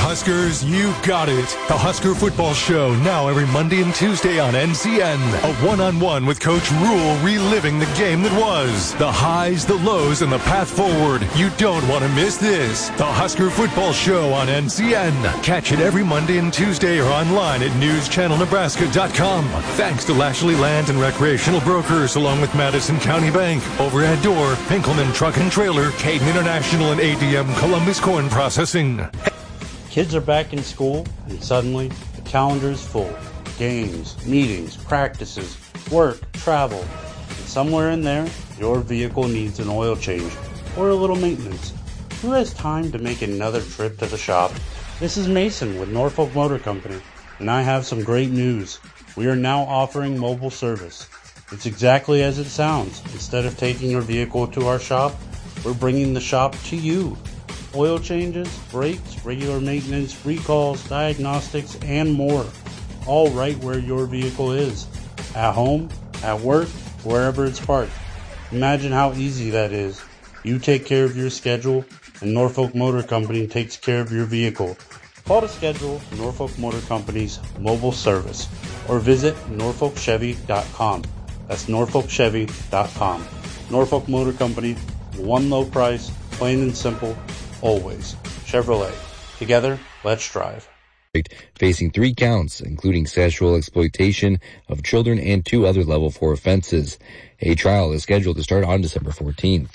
Huskers, you got it. The Husker Football Show, now every Monday and Tuesday on NCN. A one-on-one with Coach Rule, reliving the game that was. The highs, the lows, and the path forward. You don't want to miss this. The Husker Football Show on NCN. Catch it every Monday and Tuesday or online at newschannelnebraska.com. Thanks to Lashley Land and Recreational Brokers, along with Madison County Bank, Overhead Door, Pinkelman Truck and Trailer, Caden International, and ADM Columbus Corn Processing. Kids are back in school, and suddenly the calendar is full. Games, meetings, practices, work, travel. And somewhere in there, your vehicle needs an oil change or a little maintenance. Who has time to make another trip to the shop? This is Mason with Norfolk Motor Company, and I have some great news. We are now offering mobile service. It's exactly as it sounds. Instead of taking your vehicle to our shop, we're bringing the shop to you. Oil changes, brakes, regular maintenance, recalls, diagnostics, and more. All right where your vehicle is. At home, at work, wherever it's parked. Imagine how easy that is. You take care of your schedule, and Norfolk Motor Company takes care of your vehicle. Call to schedule Norfolk Motor Company's mobile service or visit norfolkchevy.com. That's norfolkchevy.com. Norfolk Motor Company, one low price, plain and simple, always. Chevrolet. Together, let's drive. Facing 3 counts, including sexual exploitation of children and 2 other level 4 offenses. A trial is scheduled to start on December 14th.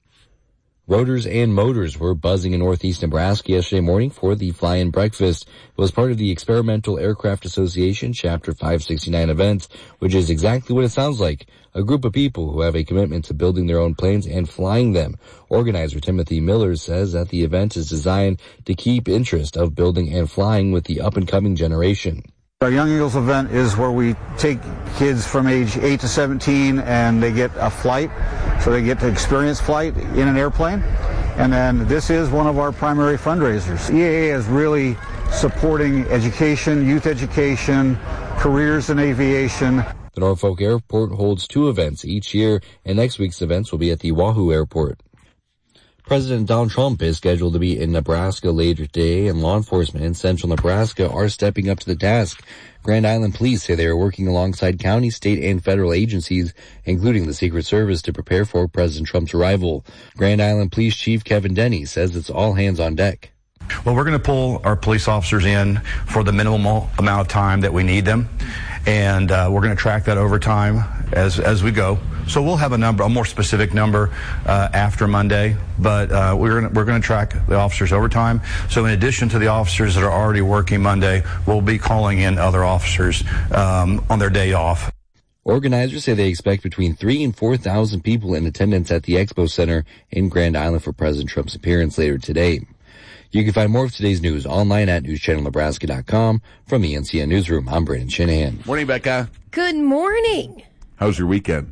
Rotors and motors were buzzing in northeast Nebraska yesterday morning for the fly-in breakfast. It was part of the Experimental Aircraft Association Chapter 569 event, which is exactly what it sounds like. A group of people who have a commitment to building their own planes and flying them. Organizer Timothy Miller says that the event is designed to keep interest of building and flying with the up-and-coming generation. Our Young Eagles event is where we take kids from age 8 to 17 and they get a flight, so they get to experience flight in an airplane. And then this is one of our primary fundraisers. EAA is really supporting education, youth education, careers in aviation. The Norfolk Airport holds 2 events each year, and next week's events will be at the Wahoo Airport. President Donald Trump is scheduled to be in Nebraska later today, and law enforcement in central Nebraska are stepping up to the task. Grand Island police say they are working alongside county, state, and federal agencies, including the Secret Service, to prepare for President Trump's arrival. Grand Island Police Chief Kevin Denny says it's all hands on deck. Well, we're going to pull our police officers in for the minimal amount of time that we need them, and we're going to track that over time as we go. So we'll have a more specific number after Monday, but we're going to track the officers over time. So in addition to the officers that are already working Monday, we'll be calling in other officers on their day off. Organizers say they expect between 3,000 and 4,000 people in attendance at the Expo Center in Grand Island for President Trump's appearance later today. You can find more of today's news online at newschannelnebraska.com. From the NCN Newsroom, I'm Brandon Shanahan. Morning, Becca. Good morning. How was your weekend?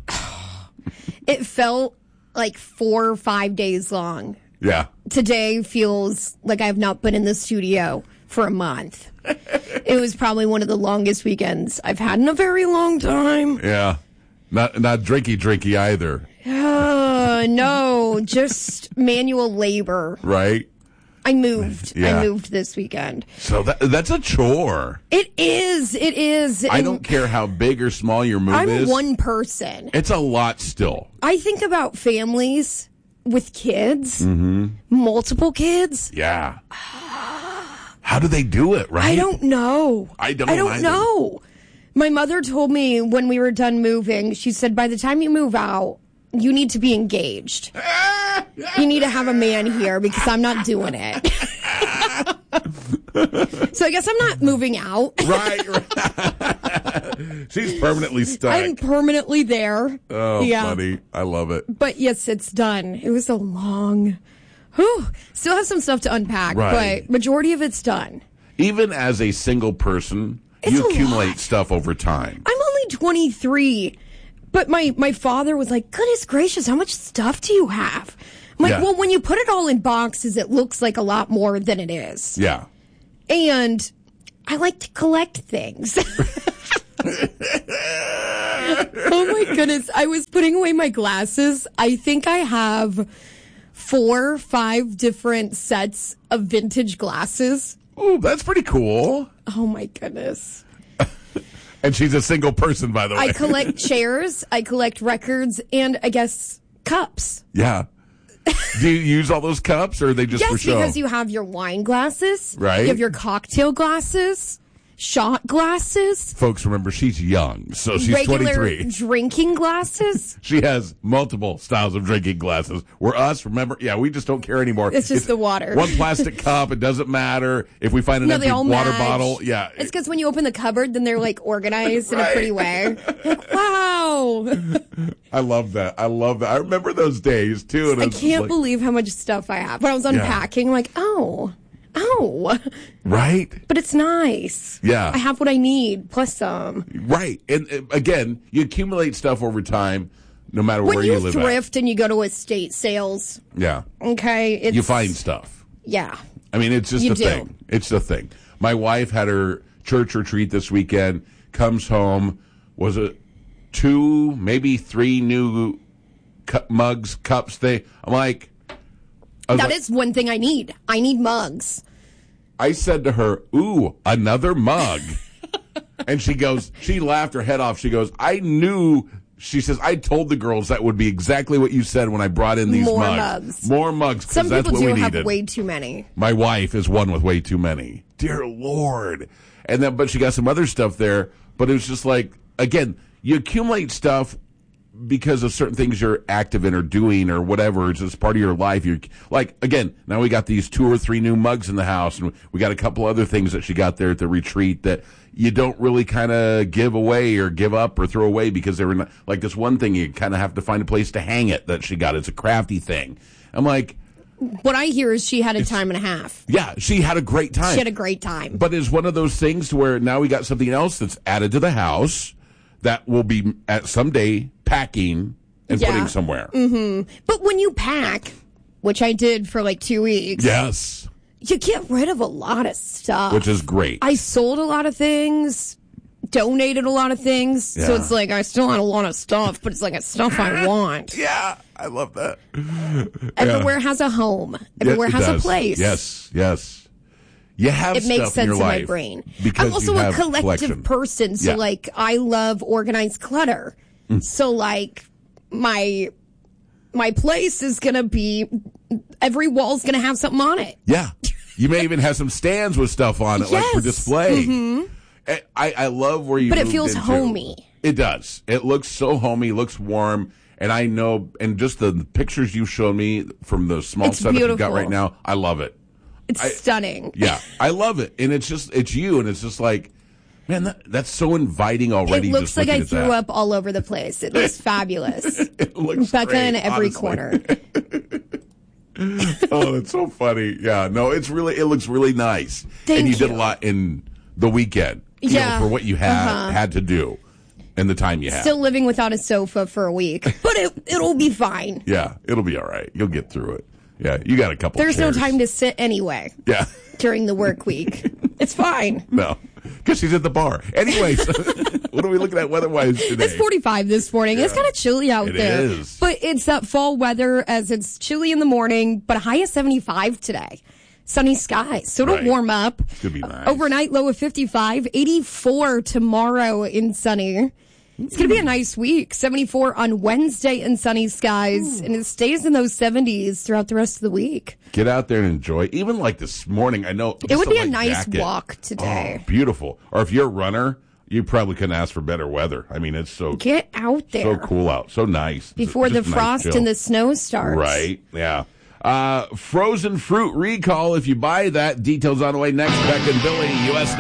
It felt like 4 or 5 days long. Yeah. Today feels like I have not been in the studio for a month. It was probably one of the longest weekends I've had in a very long time. Yeah. Not drinky either. No, just manual labor. Right? I moved. Yeah. I moved this weekend. So that's a chore. It is. It is. I don't care how big or small your move is. I'm one person. It's a lot still. I think about families with kids, multiple kids. Yeah. How do they do it, right? I don't know. I don't either. Know. My mother told me when we were done moving, she said, by the time you move out, you need to be engaged. You need to have a man here because I'm not doing it. So I guess I'm not moving out. Right. She's permanently stuck. I'm permanently there. Oh, yeah. Funny. I love it. But yes, it's done. It was a long... Still have some stuff to unpack, right. But majority of it's done. Even as a single person, you accumulate stuff over time. I'm only 23. But my father was like, goodness gracious, how much stuff do you have? I'm like, well, when you put it all in boxes, it looks like a lot more than it is. Yeah. And I like to collect things. Oh, my goodness. I was putting away my glasses. I think I have 4 or 5 different sets of vintage glasses. Ooh, that's pretty cool. Oh, my goodness. And she's a single person, by the way. I collect chairs, I collect records, and I guess cups. Yeah. Do you use all those cups, or are they just for show? Yes, because you have your wine glasses. Right. You have your cocktail glasses, shot glasses. Folks, remember, she's young, so she's regular 23. Drinking glasses. She has multiple styles of drinking glasses. Where us, remember, we just don't care anymore. It's just the water. One plastic cup. It doesn't matter if we find an empty water bottle. Yeah. It's because when you open the cupboard, then they're like organized in a pretty way. Like, wow. I love that. I remember those days, too. And I can't believe how much stuff I have. When I was unpacking, I'm like, oh. Right? But it's nice. Yeah. I have what I need, plus some. Right. And again, you accumulate stuff over time, no matter where you live When you thrift and you go to estate sales, okay, you find stuff. Yeah. I mean, it's just You a do. thing. It's the thing. My wife had her church retreat this weekend, comes home, was it 2, maybe 3 new mugs, cups? I'm like... That is one thing I need. I need mugs. I said to her, ooh, another mug. And she laughed her head off. She goes, she says, I told the girls that would be exactly what you said when I brought in these mugs. More mugs. Some that's people what do we have needed. way too many. My wife is one with way too many. Dear Lord. But she got some other stuff there. But it was just like, again, you accumulate stuff because of certain things you're active in or doing or whatever. It's just part of your life. You're like, again, now we got these 2 or 3 new mugs in the house, and we got a couple other things that she got there at the retreat that you don't really kind of give away or give up or throw away because they were not, like this one thing you kind of have to find a place to hang it that she got. It's a crafty thing. I'm like, what I hear is she had a time and a half. Yeah, she had a great time. She had a great time. But it's one of those things where now we got something else that's added to the house that will be at someday packing and putting somewhere. Mm-hmm. But when you pack, which I did for like 2 weeks. Yes. You get rid of a lot of stuff. Which is great. I sold a lot of things, donated a lot of things. Yeah. So it's like I still had a lot of stuff, but it's like it's stuff I want. Yeah, I love that. Everywhere has a home. Everywhere has a place. Yes. You have it stuff makes sense in, your life my brain. because I'm also you a have collective collection. person, so like I love organized clutter. So like my place is gonna be every wall's gonna have something on it. Yeah, you may even have some stands with stuff on it, like for display. Mm-hmm. I love where you. But it feels homey. It does. It looks so homey. Looks warm. And I know, and just the pictures you showed me from the small setup you got right now, I love it. It's stunning. Yeah, I love it. And it's you, and it's just like, man, that's so inviting already. It looks just like I at threw that. up all over the place. It looks fabulous. It looks Becca great, in every honestly. corner. Oh, that's so funny. Yeah, no, it looks really nice. Thank and you did you. a lot in the weekend. You know, for what you had to do and the time you had. Still living without a sofa for a week, but it'll be fine. Yeah, it'll be all right. You'll get through it. Yeah, you got a couple There's chairs. no time to sit anyway. Yeah. During the work week. It's fine. No, because she's at the bar. Anyways, what are we looking at weather-wise today? It's 45 this morning. It's kind of chilly out there. It is. But it's that fall weather as it's chilly in the morning, but a high of 75 today. Sunny skies. So it'll warm up. It's going to be nice. Overnight low of 55. 84 tomorrow in sunny. It's going to be a nice week. 74 on Wednesday in sunny skies. And it stays in those 70s throughout the rest of the week. Get out there and enjoy. Even like this morning, I know. It would be a light nice jacket. walk today. Oh, beautiful. Or if you're a runner, you probably couldn't ask for better weather. I mean, it's so Get out there. so cool out. So nice. Before the Just nice frost chill. and the snow starts. Right, yeah. Frozen fruit recall. If you buy that, details on the way next. Beck and Billy, U.S.